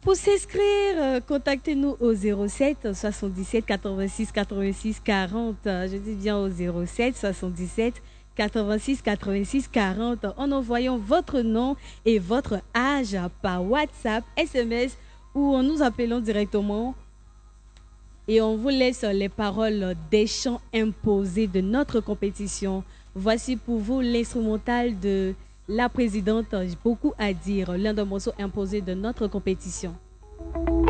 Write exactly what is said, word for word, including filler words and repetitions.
Pour s'inscrire, euh, contactez-nous au zéro sept soixante-dix-sept quatre-vingt-six quatre-vingt-six quarante. Je dis bien au zéro sept soixante-dix-sept quatre-vingt-six quatre-vingt-six quarante en envoyant votre nom et votre âge par WhatsApp, S M S ou en nous appelant directement. Et on vous laisse les paroles des chants imposés de notre compétition. Voici pour vous l'instrumental de La Présidente, beaucoup à dire, l'un des morceaux imposés de notre compétition.